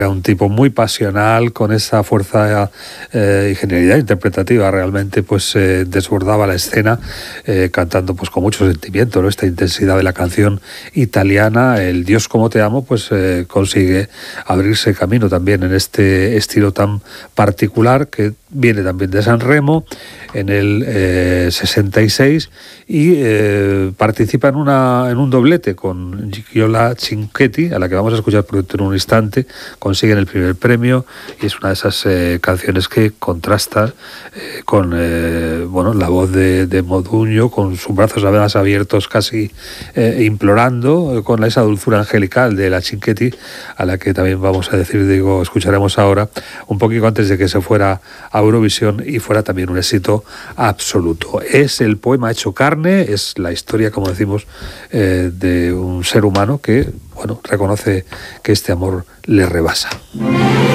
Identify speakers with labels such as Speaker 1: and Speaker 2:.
Speaker 1: Era un tipo muy pasional, con esa fuerza y genialidad interpretativa, realmente pues desbordaba la escena, cantando pues con mucho sentimiento, ¿no? Esta intensidad de la canción italiana, el Dios como te amo, pues consigue abrirse camino también en este estilo tan particular que viene también de San Remo en el 66 y participa en un doblete con Gigliola Cinquetti, a la que vamos a escuchar en un instante. Consiguen el primer premio y es una de esas canciones que contrasta con la voz de Modugno, con sus brazos apenas abiertos, casi implorando, con esa dulzura angelical de la Cinquetti, a la que también vamos a decir, escucharemos ahora, un poquito antes de que se fuera a Eurovisión y fuera también un éxito absoluto. Es el poema hecho carne, es la historia, como decimos, de un ser humano que, reconoce que este amor le rebasa.